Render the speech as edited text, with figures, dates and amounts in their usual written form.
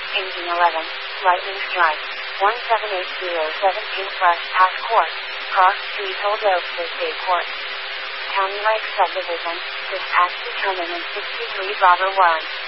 Engine 11, Lightning Strike, 17807 Plus Pass Court, Cross Street Holdovesville State Court. County Lake Subdivision, dispatch determinant 63 Bravo 1.